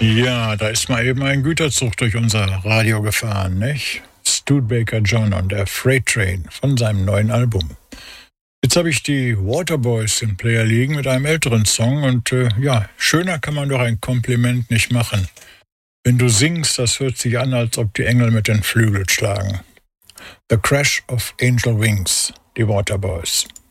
Ja, da ist mal eben ein Güterzug durch unser Radio gefahren, nicht? Studebaker John und der Freight Train von seinem neuen Album. Jetzt habe ich die Waterboys im Player liegen mit einem älteren Song und ja, schöner kann man doch ein Kompliment nicht machen. Wenn du singst, das hört sich an, als ob die Engel mit den Flügeln schlagen. The Crash of Angel Wings, die Waterboys.